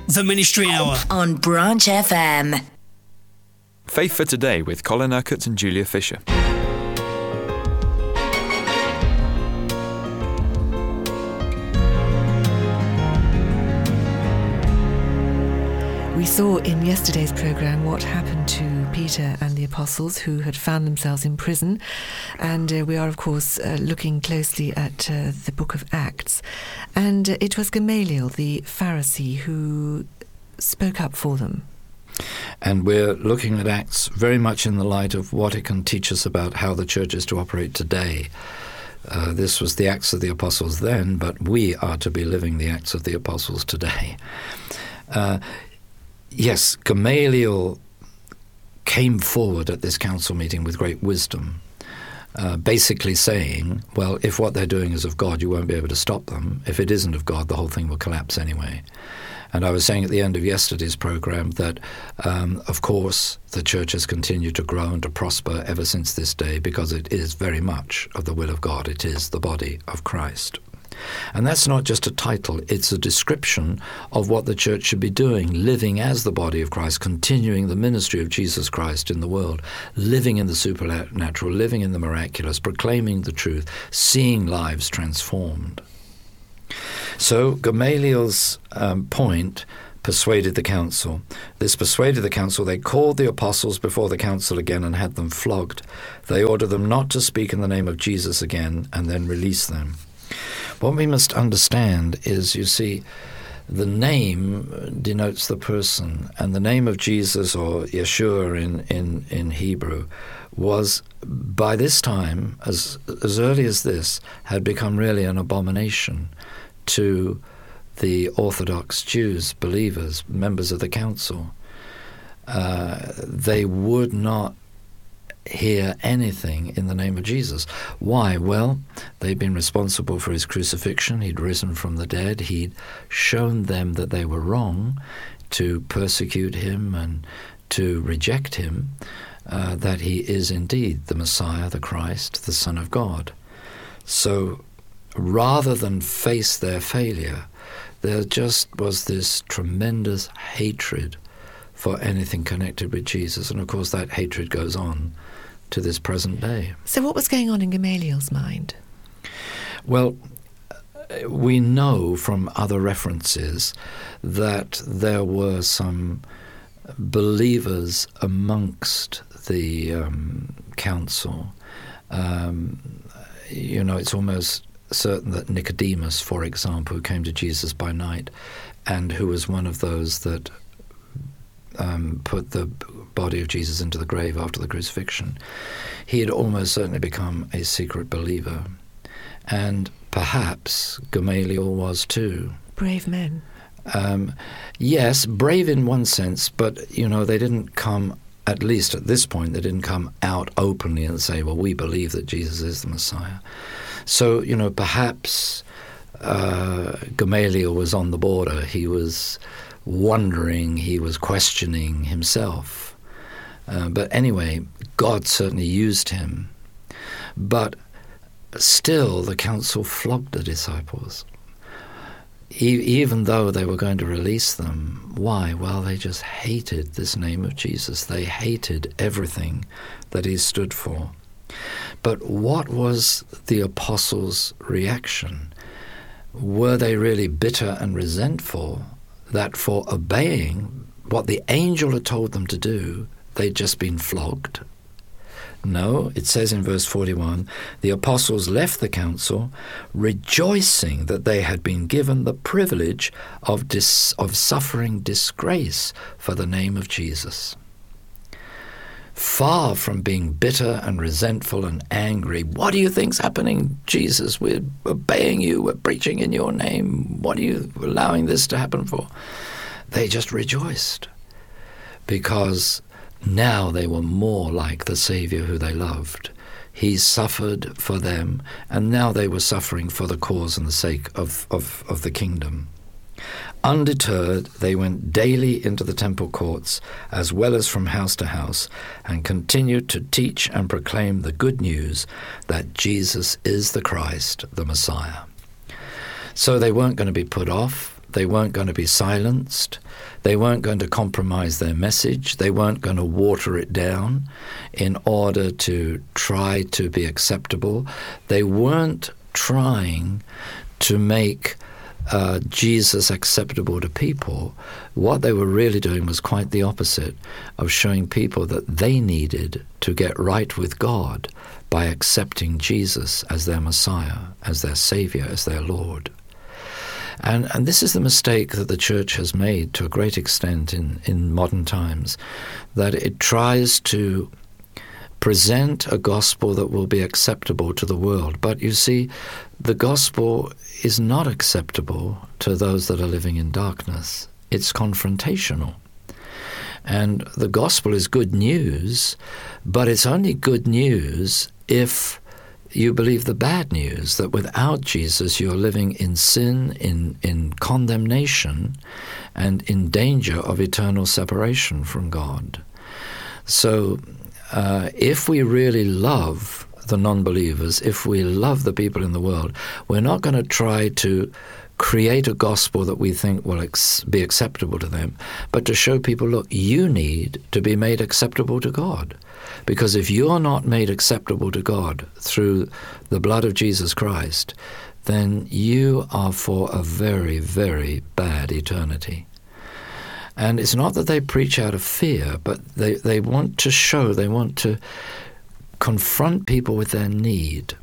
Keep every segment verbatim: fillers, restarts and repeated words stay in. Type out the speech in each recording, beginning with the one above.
The Ministry Hour on Branch F M. Faith for Today with Colin Urquhart and Julia Fisher. We saw in yesterday's programme what happened to Peter and the apostles who had found themselves in prison, and uh, we are of course uh, looking closely at uh, the book of Acts, and uh, it was Gamaliel the Pharisee who spoke up for them. And we're looking at Acts very much in the light of what it can teach us about how the church is to operate today. Uh, this was the Acts of the Apostles then, but we are to be living the Acts of the Apostles today. Uh, Yes, Gamaliel came forward at this council meeting with great wisdom, uh, basically saying, well, if what they're doing is of God, you won't be able to stop them. If it isn't of God, the whole thing will collapse anyway. And I was saying at the end of yesterday's program that, um, of course, the church has continued to grow and to prosper ever since this day because it is very much of the will of God. It is the body of Christ. And that's not just a title, it's a description of what the church should be doing, living as the body of Christ, continuing the ministry of Jesus Christ in the world, living in the supernatural, living in the miraculous, proclaiming the truth, seeing lives transformed. So Gamaliel's um, point persuaded the council. This persuaded the council. They called the apostles before the council again and had them flogged. They ordered them not to speak in the name of Jesus again and then released them. What we must understand is, you see, the name denotes the person, and the name of Jesus, or Yeshua in, in, in Hebrew, was by this time, as as early as this, had become really an abomination to the Orthodox Jews, believers, members of the council. Uh, they would not hear anything in the name of Jesus. Why? Well, they'd been responsible for his crucifixion. He'd risen from the dead. He'd shown them that they were wrong to persecute him and to reject him, uh, that he is indeed the Messiah, the Christ, the Son of God. So rather than face their failure, there just was this tremendous hatred for anything connected with Jesus. And of course that hatred goes on to this present day. So what was going on in Gamaliel's mind? Well, we know from other references that there were some believers amongst the um, council. Um, you know, it's almost certain that Nicodemus, for example, who came to Jesus by night and who was one of those that Um, put the body of Jesus into the grave after the crucifixion, he had almost certainly become a secret believer. And perhaps Gamaliel was too. Brave men. Um, yes, brave in one sense, but, you know, they didn't come, at least at this point, they didn't come out openly and say, well, we believe that Jesus is the Messiah. So, you know, perhaps uh, Gamaliel was on the border. He was wondering, he was questioning himself. Uh, but anyway, God certainly used him. But still, the council flogged the disciples, e- even though they were going to release them. Why? Well, they just hated this name of Jesus. They hated everything that he stood for. But what was the apostles' reaction? Were they really bitter and resentful that for obeying what the angel had told them to do, they'd just been flogged? No, it says in verse forty-one, the apostles left the council rejoicing that they had been given the privilege of dis- of suffering disgrace for the name of Jesus. Far from being bitter and resentful and angry, what do you think's happening, Jesus? We're obeying you, we're preaching in your name. What are you allowing this to happen for? They just rejoiced because now they were more like the Savior who they loved. He suffered for them, and now they were suffering for the cause and the sake of, of, of the kingdom. Undeterred, they went daily into the temple courts, as well as from house to house, and continued to teach and proclaim the good news that Jesus is the Christ, the Messiah. So they weren't going to be put off. They weren't going to be silenced. They weren't going to compromise their message. They weren't going to water it down in order to try to be acceptable. They weren't trying to make uh, Jesus acceptable to people. What they were really doing was quite the opposite, of showing people that they needed to get right with God by accepting Jesus as their Messiah, as their Savior, as their Lord. And, and this is the mistake that the church has made to a great extent in, in modern times, that it tries to present a gospel that will be acceptable to the world. But you see, the gospel is not acceptable to those that are living in darkness. It's confrontational. And the gospel is good news, but it's only good news if you believe the bad news, that without Jesus you're living in sin, in, in condemnation, and in danger of eternal separation from God. So uh, if we really love the non-believers, if we love the people in the world, we're not going to try to create a gospel that we think will ex- be acceptable to them, but to show people, look, you need to be made acceptable to God. Because if you're not made acceptable to God through the blood of Jesus Christ, then you are for a very, very bad eternity. And it's not that they preach out of fear, but they, they want to show, they want to confront people with their need,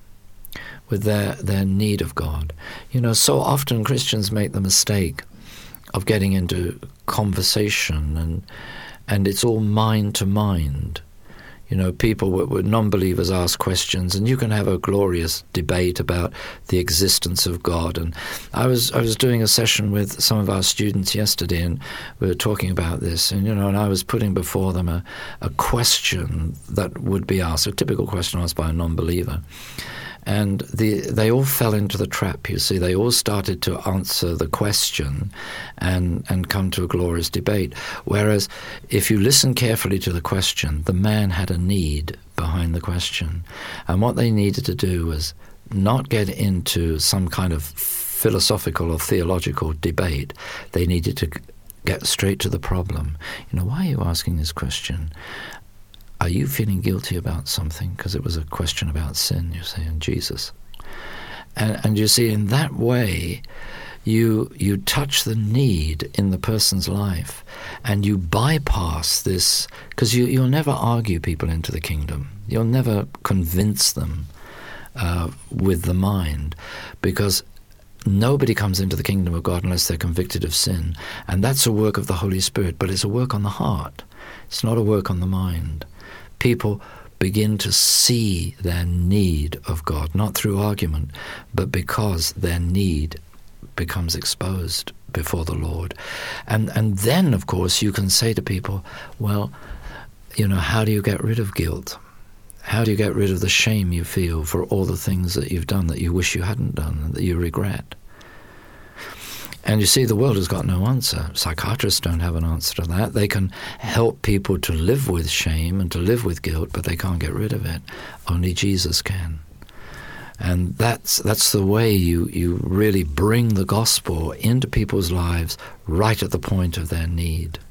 with their, their need of God. You know, so often Christians make the mistake of getting into conversation, and and it's all mind to mind. You know, people with non-believers ask questions, and you can have a glorious debate about the existence of God. And I was I was doing a session with some of our students yesterday, and we were talking about this. And you know, and I was putting before them a, a question that would be asked, a typical question asked by a non-believer. And the, they all fell into the trap, you see. They all started to answer the question and, and come to a glorious debate. Whereas if you listen carefully to the question, the man had a need behind the question. And what they needed to do was not get into some kind of philosophical or theological debate. They needed to get straight to the problem. You know, why are you asking this question? Are you feeling guilty about something? Because it was a question about sin, you see, and Jesus. And, and you see, in that way, you you touch the need in the person's life, and you bypass this, because you, you'll never argue people into the kingdom. You'll never convince them uh, with the mind, because nobody comes into the kingdom of God unless they're convicted of sin. And that's a work of the Holy Spirit, but it's a work on the heart. It's not a work on the mind. People begin to see their need of God, not through argument, but because their need becomes exposed before the Lord. And and then, of course, you can say to people, well, you know, how do you get rid of guilt? How do you get rid of the shame you feel for all the things that you've done that you wish you hadn't done and that you regret? And you see, the world has got no answer. Psychiatrists don't have an answer to that. They can help people to live with shame and to live with guilt, but they can't get rid of it. Only Jesus can. And that's that's the way you, you really bring the gospel into people's lives right at the point of their need.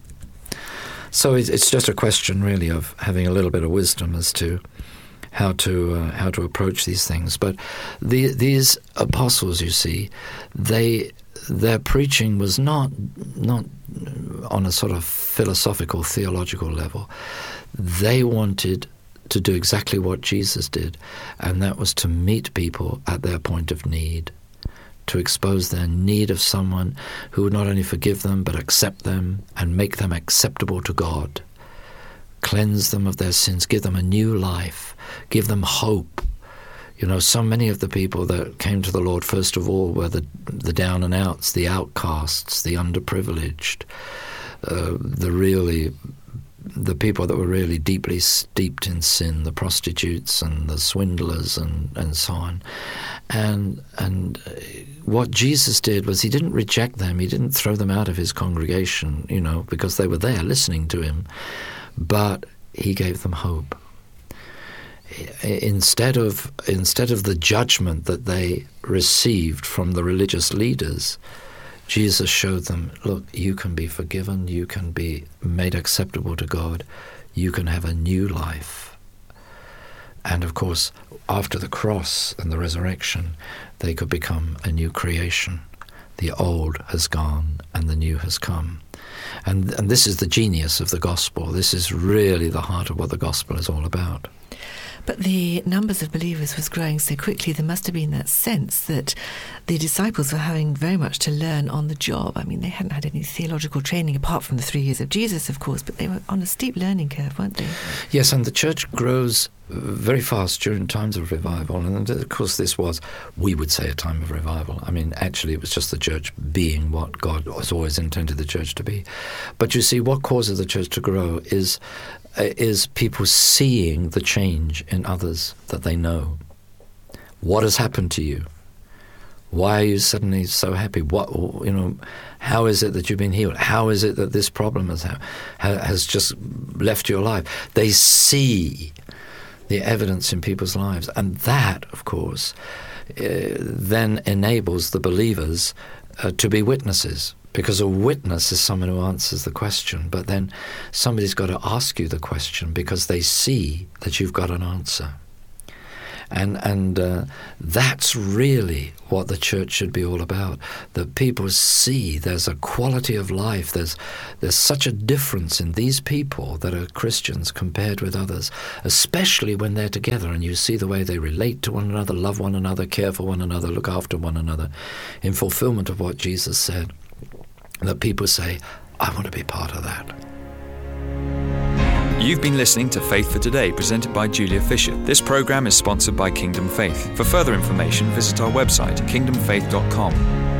So it's, it's just a question, really, of having a little bit of wisdom as to how to uh, how to approach these things. But the, these apostles, you see, they... their preaching was not not on a sort of philosophical, theological level. They wanted to do exactly what Jesus did, and that was to meet people at their point of need, to expose their need of someone who would not only forgive them, but accept them and make them acceptable to God, cleanse them of their sins, give them a new life, give them hope. You know, so many of the people that came to the Lord, first of all, were the, the down and outs, the outcasts, the underprivileged, uh, the really, the people that were really deeply steeped in sin, the prostitutes and the swindlers and, and so on. And, and what Jesus did was he didn't reject them. He didn't throw them out of his congregation, you know, because they were there listening to him. But he gave them hope. Instead of instead of the judgment that they received from the religious leaders, Jesus showed them, look, you can be forgiven, you can be made acceptable to God, you can have a new life. And of course, after the cross and the resurrection, they could become a new creation. The old has gone and the new has come. And, and this is the genius of the gospel. This is really the heart of what the gospel is all about. But the numbers of believers was growing so quickly, there must have been that sense that the disciples were having very much to learn on the job. I mean, they hadn't had any theological training apart from the three years of Jesus, of course, but they were on a steep learning curve, weren't they? Yes, and the church grows very fast during times of revival. And of course, this was, we would say, a time of revival. I mean, actually, it was just the church being what God has always intended the church to be. But you see, what causes the church to grow is is people seeing the change in others that they know. What has happened to you? Why are you suddenly so happy? What, you know, how is it that you've been healed? How is it that this problem has has just left your life? They see the evidence in people's lives, and that, of course, uh, then enables the believers uh, to be witnesses. Because a witness is someone who answers the question, but then somebody's got to ask you the question because they see that you've got an answer. And and uh, that's really what the church should be all about, that people see there's a quality of life, there's there's such a difference in these people that are Christians compared with others, especially when they're together and you see the way they relate to one another, love one another, care for one another, look after one another, in fulfillment of what Jesus said. That people say, I want to be part of that. You've been listening to Faith for Today, presented by Julia Fisher. This program is sponsored by Kingdom Faith. For further information, visit our website, kingdom faith dot com.